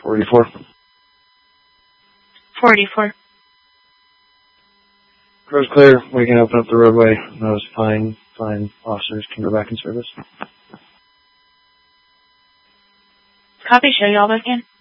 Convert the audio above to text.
44. 44. Road's clear. We can open up the roadway. Those fine officers can go back in service. Copy. Show y'all back in.